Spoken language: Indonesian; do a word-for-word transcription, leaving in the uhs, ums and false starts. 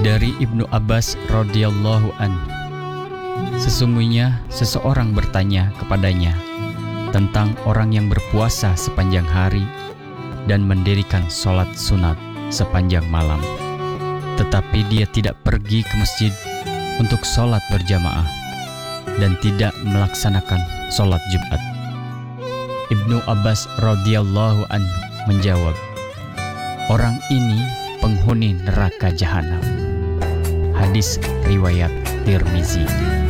Dari Ibnu Abbas radhiyallahu an, sesungguhnya seseorang bertanya kepadanya tentang orang yang berpuasa sepanjang hari dan mendirikan sholat sunat sepanjang malam, tetapi dia tidak pergi ke masjid untuk sholat berjamaah dan tidak melaksanakan sholat Jumat. Ibnu Abbas radhiyallahu an menjawab, orang ini penghuni neraka jahanam. Hadis riwayat Tirmizi.